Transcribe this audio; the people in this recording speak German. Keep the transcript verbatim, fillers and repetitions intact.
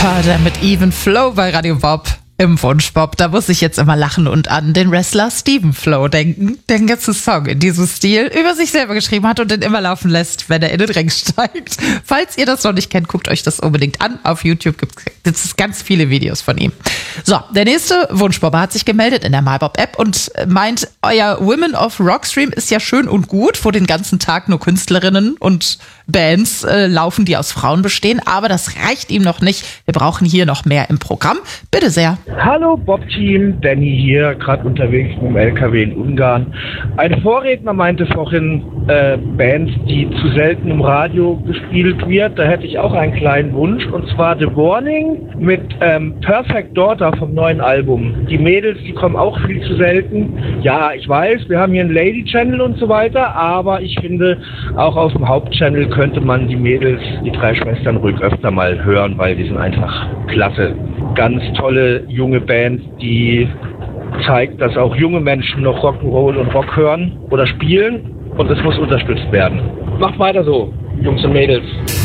Purder mit Even Flow bei Radio Bob im Wunschbob. Da muss ich jetzt immer lachen und an den Wrestler Stephen Flow denken, der einen ganzen Song in diesem Stil über sich selber geschrieben hat und den immer laufen lässt, wenn er in den Ring steigt. Falls ihr das noch nicht kennt, guckt euch das unbedingt an. Auf YouTube gibt es ganz viele Videos von ihm. So, der nächste Wunschbobber hat sich gemeldet in der MyBob-App und meint, euer Women of Rockstream ist ja schön und gut, wo den ganzen Tag nur Künstlerinnen und Bands äh, laufen, die aus Frauen bestehen, aber das reicht ihm noch nicht. Wir brauchen hier noch mehr im Programm. Bitte sehr. Hallo Bob-Team, Danny hier, gerade unterwegs mit dem L K W in Ungarn. Ein Vorredner meinte vorhin äh, Bands, die zu selten im Radio gespielt wird. Da hätte ich auch einen kleinen Wunsch, und zwar The Warning mit ähm, Perfect Daughter vom neuen Album. Die Mädels, die kommen auch viel zu selten. Ja, ich weiß, wir haben hier einen Lady-Channel und so weiter, aber ich finde, auch auf dem Hauptchannel könnte man die Mädels, die drei Schwestern, ruhig öfter mal hören, weil die sind einfach klasse. Ganz tolle junge Band, die zeigt, dass auch junge Menschen noch Rock'n'Roll und Rock hören oder spielen, und das muss unterstützt werden. Macht weiter so, Jungs und Mädels.